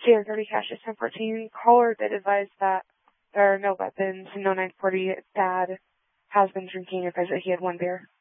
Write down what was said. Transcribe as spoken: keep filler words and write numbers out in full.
J R thirty Cash ten fourteen. Caller did advise that there are no weapons, no nine forty. Dad has been drinking. Advised that he had one beer.